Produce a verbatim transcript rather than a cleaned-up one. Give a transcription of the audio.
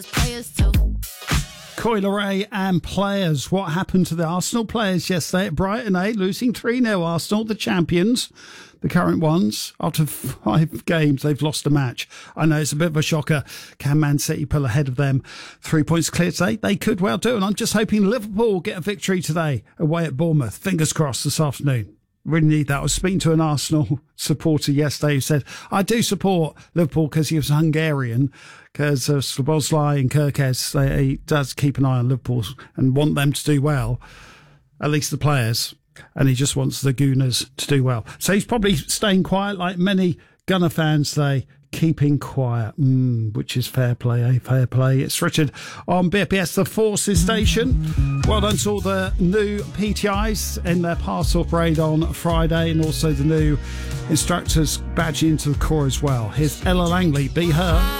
Players too. Coi Leray and players. What happened to the Arsenal players yesterday at Brighton, eh? Losing three nil Arsenal, the champions, the current ones. After five games, they've lost a match. I know it's a bit of a shocker. Can Man City pull ahead of them? Three points clear today. They could well do. And I'm just hoping Liverpool get a victory today away at Bournemouth. Fingers crossed this afternoon. Really need that. I was speaking to an Arsenal supporter yesterday who said, I do support Liverpool because he was Hungarian, because uh, Szoboszlai and Kirkes, they, he does keep an eye on Liverpool and want them to do well, at least the players, and he just wants the Gooners to do well. So he's probably staying quiet like many Gunner fans say, keeping quiet, mm, which is fair play, eh? Fair play. It's Richard on B P S, the Forces Station. Well done to all the new P T Is in their parcel parade on Friday, and also the new instructors badging into the corps as well. Here's Ella Langley, Be Her.